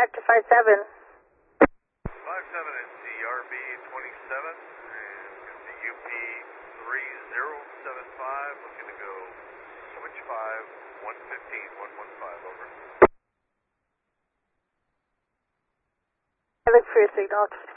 back to 57. 57 is CRB 27 and the UP 3075, looking to go switch 5, 115, 115, over. I look for your signal.